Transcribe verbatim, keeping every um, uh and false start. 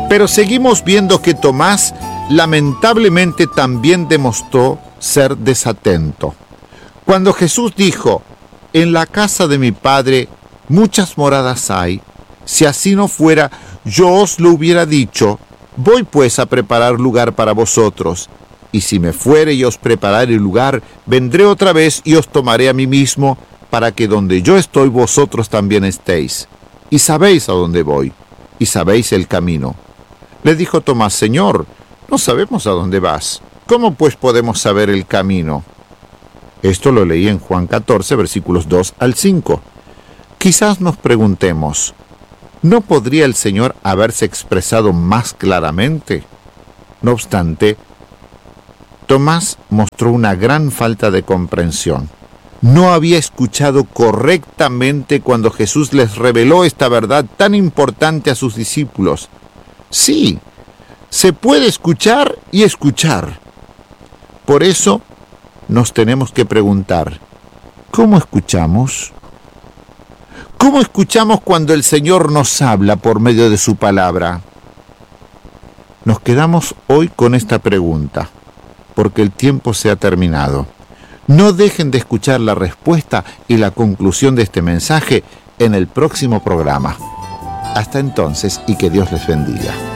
Pero seguimos viendo que Tomás lamentablemente también demostró ser desatento. Cuando Jesús dijo, en la casa de mi Padre muchas moradas hay, si así no fuera, yo os lo hubiera dicho, voy pues a preparar lugar para vosotros, y si me fuere y os preparare lugar, vendré otra vez y os tomaré a mí mismo, para que donde yo estoy vosotros también estéis. Y sabéis a dónde voy, y sabéis el camino. Le dijo Tomás, Señor, no sabemos a dónde vas. ¿Cómo pues podemos saber el camino? Esto lo leí en Juan catorce, versículos dos al cinco. Quizás nos preguntemos, ¿no podría el Señor haberse expresado más claramente? No obstante, Tomás mostró una gran falta de comprensión. No había escuchado correctamente cuando Jesús les reveló esta verdad tan importante a sus discípulos. Sí, se puede escuchar y escuchar. Por eso nos tenemos que preguntar, ¿cómo escuchamos? ¿Cómo escuchamos cuando el Señor nos habla por medio de su palabra? Nos quedamos hoy con esta pregunta, porque el tiempo se ha terminado. No dejen de escuchar la respuesta y la conclusión de este mensaje en el próximo programa. Hasta entonces y que Dios les bendiga.